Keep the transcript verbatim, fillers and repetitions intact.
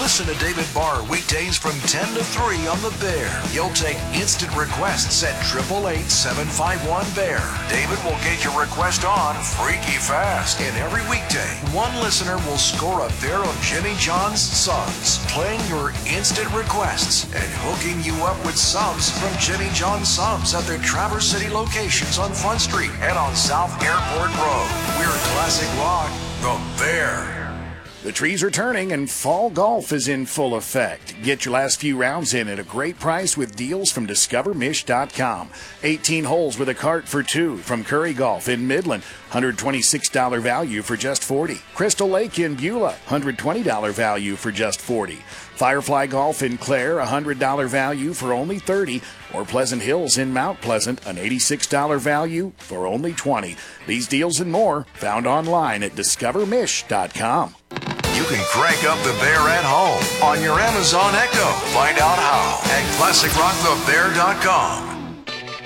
Listen to David Barr weekdays from ten to three on The Bear. He'll take instant requests at eight eight eight, seven five one, B E A R. David will get your request on freaky fast. And every weekday, one listener will score a pair of Jimmy John's subs, playing your instant requests and hooking you up with subs from Jimmy John Subs at their Traverse City locations on Front Street and on South Airport Road. We're classic rock, The Bear. The trees are turning and fall golf is in full effect. Get your last few rounds in at a great price with deals from discover mish dot com. eighteen holes with a cart for two from Curry Golf in Midland. one hundred twenty-six dollars value for just forty dollars. Crystal Lake in Beulah. one hundred twenty dollars value for just forty dollars. Firefly Golf in Clare. one hundred dollars value for only thirty dollars. Or Pleasant Hills in Mount Pleasant. An eighty-six dollars value for only twenty dollars. These deals and more found online at discover mish dot com. You can crank up The Bear at home on your Amazon Echo. Find out how at classic rock the bear dot com.